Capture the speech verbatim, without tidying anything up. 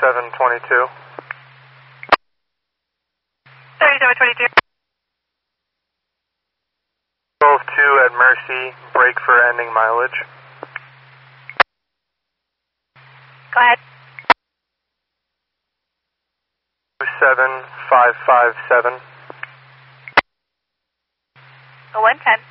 thirty-seven twenty-two. thirty-seven twenty-two. twelve two at Mercy, brake for ending mileage. Go ahead. seven five five seven. one ten.